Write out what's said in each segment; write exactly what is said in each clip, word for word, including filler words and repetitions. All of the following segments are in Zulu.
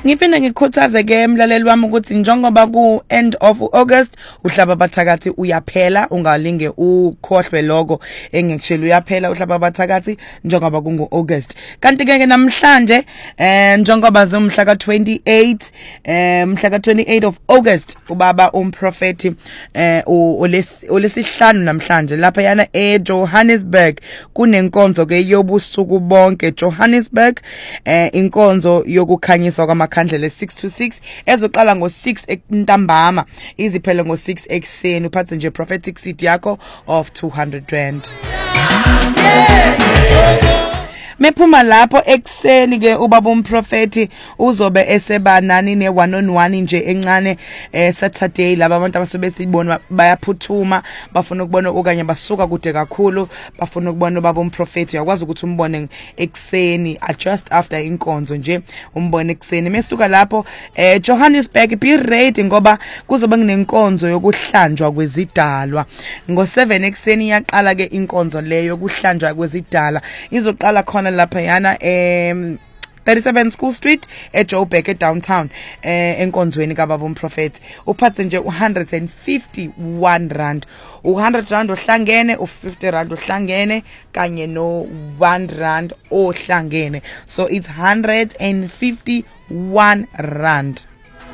Ngiphinde ngikhuthaze ke emlaleli wami ukuthi njengoba ku end of August uhlaba bathakathi uyaphela ungalinge ukhohlwe lokho engikushilo uyaphela uhlaba bathakathi njengoba kungu August. Kanti ke namhlanje eh njengoba zomhla ka twenty-eight eh mhla ka twenty-eight of August ubaba umprofeti eh olesihlanu namhlanje lapha yana eJohannesburg kunenkonzo ke yobusuku bonke Johannesburg eh inkonzo yokukhanyiswa kwamakhandlela six to six ezoqala ngo six ntambama iziphele ngo six ekseni uphathe nje prophetic seed yakho of two hundred rand. Mephuma lapho ekseni ke ubaba umprofeti uzobe eseba nani ne one on one nje encane eh Saturday laba abantu abasobe sibona bayaphuthuma bafuna ukubona okanye basuka kude kakhulu bafuna ukubona ubaba umprofeti yakwazi ukuthi umbone ekseni just after inkonzo nje umbone ekseni mesuka lapho eh Johannesburg be ready ngoba kuzobe kunenkonzo yokuhlanjwa kwezidalwa ngo seven ekseni yaqala ke inkonzo leyo yokuhlanjwa kwezidala izoqala khona lapha yana em thirty-seven School Street eJoburg edowntown eh enkonzweni kaBaba umprofeti uphathe nje one hundred fifty-one rand one hundred rand ohlangene u fifty rand ohlangene kanye no one rand ohlangene so it's one hundred fifty-one rand.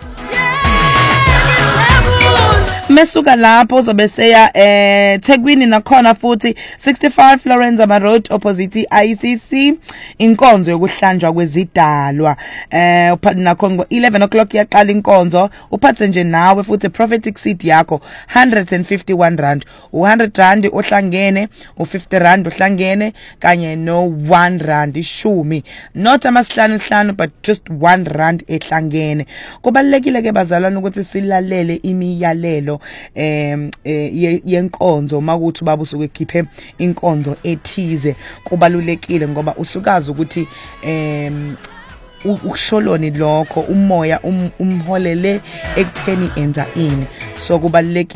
Mesuka lapho uzobe seya eh Thekwini nakhona futhi sixty-five Florence Road opposite I C C inkonzo yokuhlanjwa kwezidalwa eh uphathe nakho ngo eleven o'clock yaqala inkonzo uphathe nje nawe futhi prophetic seed yakho one hundred fifty-one rand one hundred rand ohlangene u fifty rand ohlangene kanye no one rand ishumi not amasihlanu hlanu but just one rand ehlangene. Kubalekile ke bazalwana ukuthi silalele imiyalelo em yenkonzo makuthi baba usuke ekhiphe inkonzo ethize kubalulekile ngoba usukazi ukuthi em ukusholoni lokho umoya umholele ekutheni enza ini so kubalulekile